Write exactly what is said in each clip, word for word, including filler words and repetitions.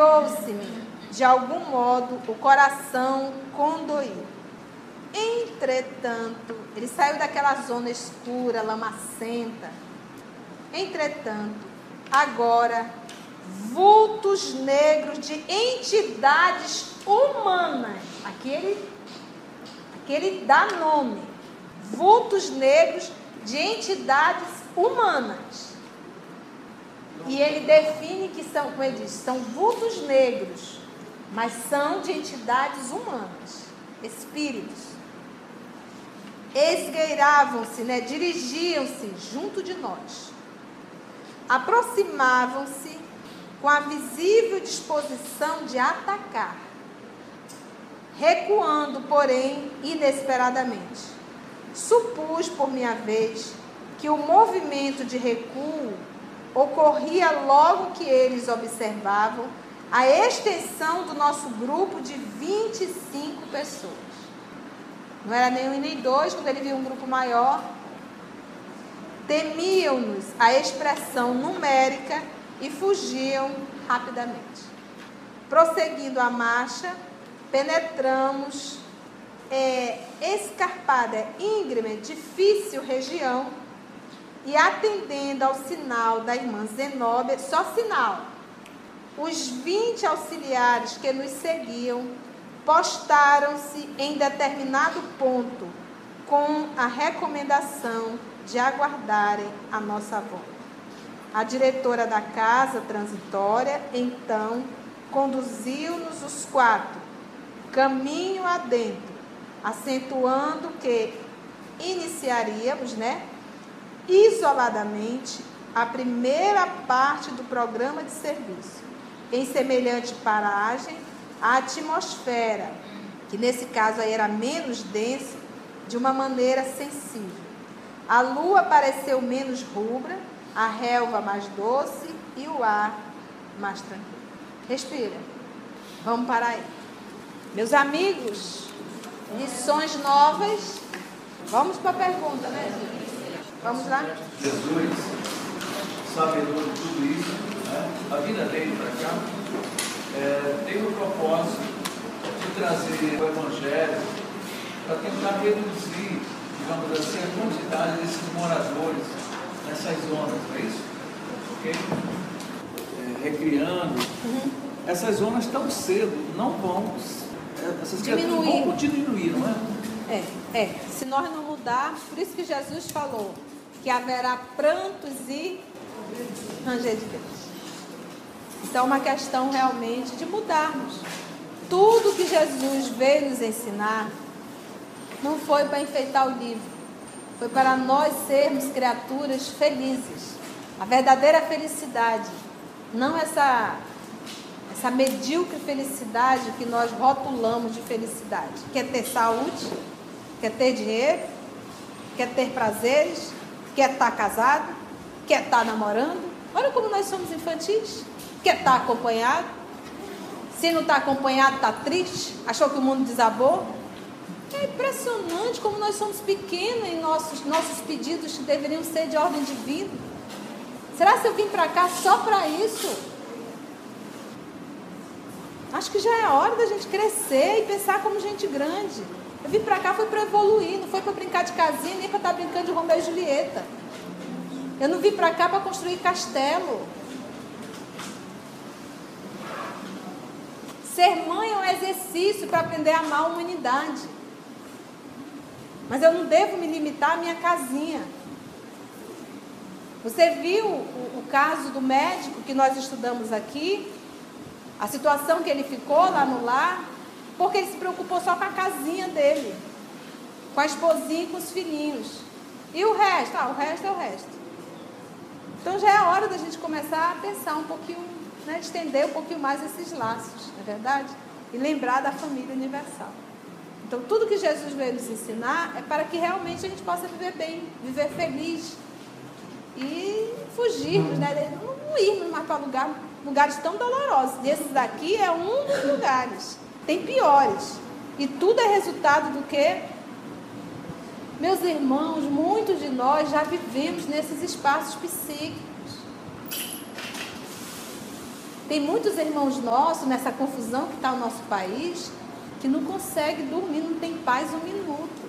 Chegou-se-me, de algum modo, o coração condoído. Entretanto, ele saiu daquela zona escura, lamacenta. Entretanto, agora, vultos negros de entidades humanas. Aqui ele, aqui ele dá nome. Vultos negros de entidades humanas. E ele define que são, como ele diz, são vultos negros, mas são de entidades humanas, espíritos. Esgueiravam-se, né, dirigiam-se junto de nós. Aproximavam-se com a visível disposição de atacar, recuando, porém, inesperadamente. Supus, por minha vez, que o movimento de recuo ocorria logo que eles observavam a extensão do nosso grupo de vinte e cinco pessoas. Não era nem um e nem dois, quando ele viu um grupo maior. Temiam-nos a expressão numérica e fugiam rapidamente. Prosseguindo a marcha, penetramos é, escarpada, íngreme, difícil região e atendendo ao sinal da irmã Zenóbia, só sinal, os vinte auxiliares que nos seguiam postaram-se em determinado ponto com a recomendação de aguardarem a nossa volta. A diretora da casa transitória, então, conduziu-nos os quatro, caminho adentro, acentuando que iniciaríamos, né, isoladamente, a primeira parte do programa de serviço. Em semelhante paragem, a atmosfera, que nesse caso aí era menos densa, de uma maneira sensível. A lua pareceu menos rubra, a relva mais doce e o ar mais tranquilo. Respira. Vamos parar aí. Meus amigos, lições novas. Vamos para a pergunta, né, gente? Vamos lá? Jesus, sabedor de tudo isso, né? A vida dele para cá, é, tem o propósito de trazer o Evangelho para tentar reduzir, digamos assim, a quantidade desses moradores nessas zonas, não é isso? Okay? É, recriando. Uhum. Essas zonas tão cedo não vão, essas diminuir. Vão diminuir, não é? É, é. Se nós não mudarmos, por isso que Jesus falou que haverá prantos e ranger de Deus. Então, é uma questão realmente de mudarmos. Tudo que Jesus veio nos ensinar não foi para enfeitar o livro, foi para nós sermos criaturas felizes. A verdadeira felicidade, não essa, essa medíocre felicidade que nós rotulamos de felicidade. Quer ter saúde, quer ter dinheiro, quer ter prazeres, quer estar casado, quer estar namorando. Olha como nós somos infantis. Quer estar acompanhado. Se não está acompanhado, está triste. Achou que o mundo desabou. É impressionante como nós somos pequenos em nossos, nossos pedidos que deveriam ser de ordem divina. Será que eu vim para cá só para isso? Acho que já é hora da gente crescer e pensar como gente grande. Eu vim para cá foi para evoluir, não foi para brincar de casinha, nem para estar brincando de Romeu e Julieta. Eu não vim para cá para construir castelo. Ser mãe é um exercício para aprender a amar a humanidade. Mas eu não devo me limitar à minha casinha. Você viu o, o caso do médico que nós estudamos aqui? A situação que ele ficou lá no lar, porque ele se preocupou só com a casinha dele, com a esposinha e com os filhinhos. E o resto? Ah, o resto é o resto. Então já é hora da gente começar a pensar um pouquinho, né, de estender um pouquinho mais esses laços, não é verdade? E lembrar da família universal. Então tudo que Jesus veio nos ensinar é para que realmente a gente possa viver bem, viver feliz. E fugirmos, né? Não irmos mais para lugar, lugares tão dolorosos. E esses daqui é um dos lugares. Tem piores. E tudo é resultado do quê? Meus irmãos, muitos de nós já vivemos nesses espaços psíquicos. Tem muitos irmãos nossos, nessa confusão que está o nosso país, que não consegue dormir, não tem paz um minuto.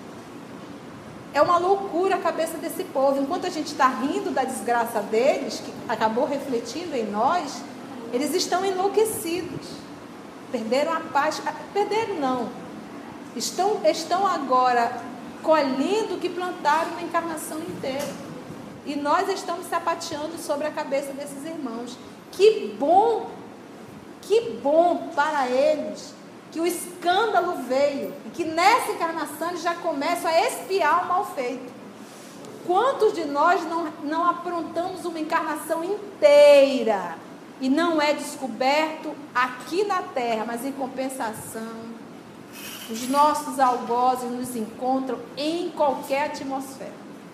É uma loucura a cabeça desse povo. Enquanto a gente está rindo da desgraça deles, que acabou refletindo em nós, eles estão enlouquecidos. Perderam a paz. Perderam não. Estão, estão agora colhendo o que plantaram na encarnação inteira. E nós estamos sapateando sobre a cabeça desses irmãos. Que bom, que bom para eles que o escândalo veio e que nessa encarnação eles já começam a expiar o mal feito. Quantos de nós não, não aprontamos uma encarnação inteira e não é descoberto aqui na Terra, mas em compensação, os nossos algozes nos encontram em qualquer atmosfera.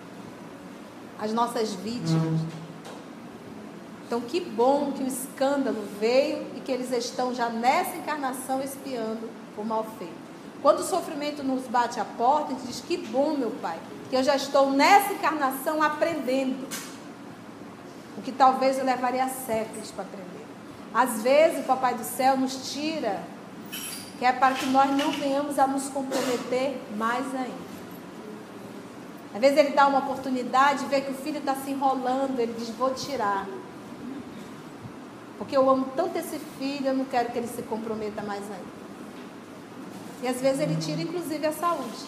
As nossas vítimas. Então, que bom que o escândalo veio e que eles estão já nessa encarnação espiando o mal feito. Quando o sofrimento nos bate à porta, a gente diz, que bom, meu Pai, que eu já estou nessa encarnação aprendendo. O que talvez eu levaria séculos para aprender. Às vezes, o Papai do Céu nos tira, que é para que nós não venhamos a nos comprometer mais ainda. Às vezes ele dá uma oportunidade, vê que o filho está se enrolando, ele diz, vou tirar. Porque eu amo tanto esse filho, eu não quero que ele se comprometa mais ainda. E às vezes ele tira inclusive a saúde.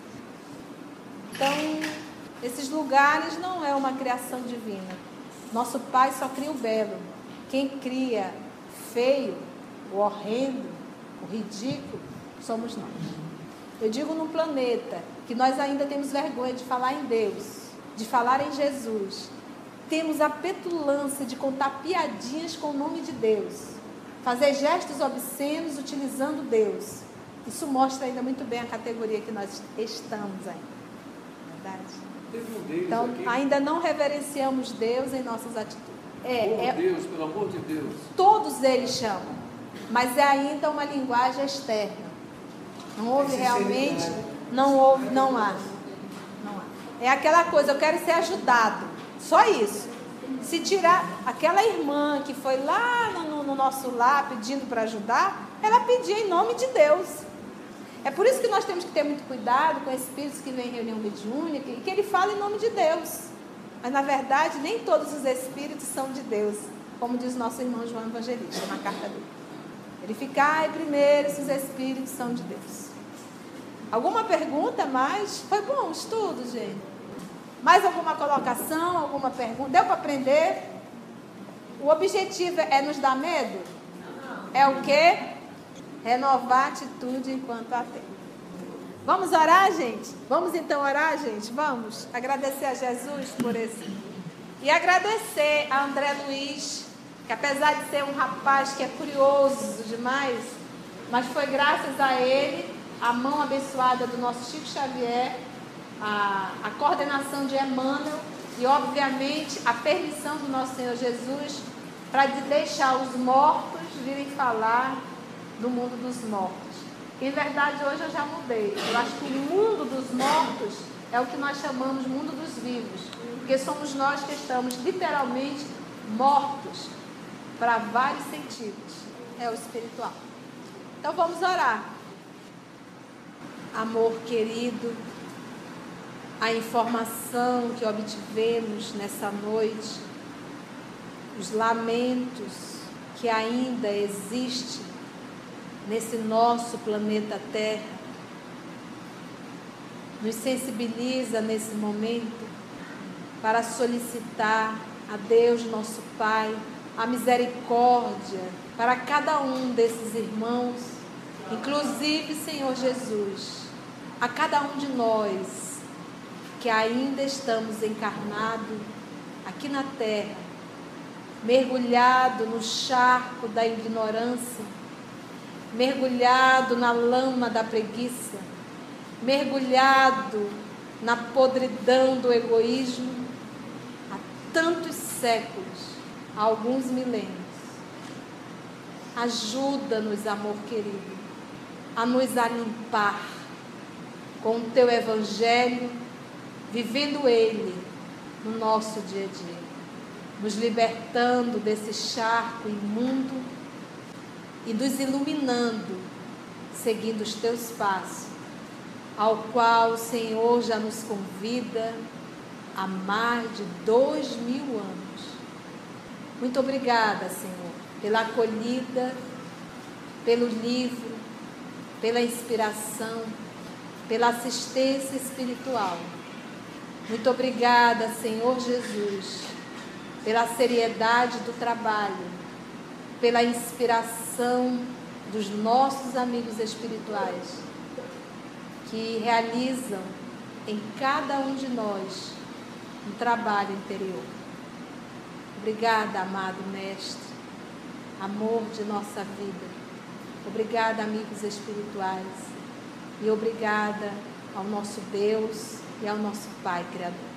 Então, esses lugares não é uma criação divina. Nosso Pai só cria o belo. Quem cria feio, o horrendo, o ridículo, somos nós. Eu digo no planeta que nós ainda temos vergonha de falar em Deus, de falar em Jesus. Temos a petulância de contar piadinhas com o nome de Deus, fazer gestos obscenos utilizando Deus. Isso mostra ainda muito bem a categoria que nós estamos ainda. Verdade? Teve um deles então, aqui. Ainda não reverenciamos Deus em nossas atitudes. É, oh, é, Deus, pelo amor de Deus. Todos eles chamam, mas é ainda uma linguagem externa. Não houve realmente, não houve, não há. Não há. É aquela coisa, eu quero ser ajudado. Só isso. Se tirar aquela irmã que foi lá no, no nosso lar pedindo para ajudar, ela pedia em nome de Deus. É por isso que nós temos que ter muito cuidado com espíritos que vêm em reunião mediúnica e que ele fala em nome de Deus. Mas na verdade nem todos os espíritos são de Deus, como diz nosso irmão João Evangelista na carta dele. Verificai primeiro se os espíritos são de Deus. Alguma pergunta mais? Foi bom o estudo, gente. Mais alguma colocação, alguma pergunta? Deu para aprender? O objetivo é nos dar medo? É o quê? Renovar a atitude enquanto há tempo. Vamos orar, gente? Vamos então orar, gente? Vamos agradecer a Jesus por esse. E agradecer a André Luiz, que apesar de ser um rapaz que é curioso demais, mas foi graças a ele, a mão abençoada do nosso Chico Xavier, A, a coordenação de Emmanuel e, obviamente, a permissão do nosso Senhor Jesus para de deixar os mortos virem falar do mundo dos mortos. Em verdade, hoje eu já mudei. Eu acho que o mundo dos mortos é o que nós chamamos mundo dos vivos, porque somos nós que estamos literalmente mortos para vários sentidos. É o espiritual. Então vamos orar. Amor querido, a informação que obtivemos nessa noite, os lamentos que ainda existem nesse nosso planeta Terra, nos sensibiliza nesse momento para solicitar a Deus, nosso Pai, a misericórdia para cada um desses irmãos, inclusive, Senhor Jesus, a cada um de nós, que ainda estamos encarnados aqui na Terra, mergulhado no charco da ignorância, mergulhado na lama da preguiça, mergulhado na podridão do egoísmo, há tantos séculos, há alguns milênios. Ajuda-nos, amor querido, a nos alimpar com o teu evangelho, vivendo ele no nosso dia a dia. nos libertando desse charco imundo e nos iluminando, seguindo os teus passos, ao qual o Senhor já nos convida há mais de dois mil anos. Muito obrigada, Senhor, pela acolhida, pelo livro, pela inspiração, pela assistência espiritual. Muito obrigada, Senhor Jesus, pela seriedade do trabalho, pela inspiração dos nossos amigos espirituais, que realizam em cada um de nós um trabalho interior. Obrigada, amado Mestre, amor de nossa vida. Obrigada, amigos espirituais. E obrigada ao nosso Deus e ao nosso Pai Criador.